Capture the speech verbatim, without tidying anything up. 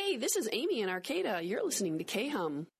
Hey, this is Amy in Arcata. You're listening to K-Hum.